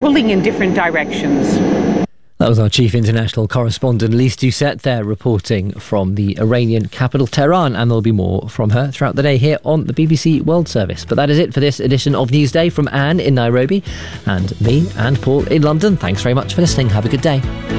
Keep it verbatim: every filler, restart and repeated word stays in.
pulling in different directions. That was our chief international correspondent, Lise Doucette, there reporting from the Iranian capital, Tehran, and there'll be more from her throughout the day here on the B B C World Service. But that is it for this edition of Newsday from Anne in Nairobi and me and Paul in London. Thanks very much for listening. Have a good day.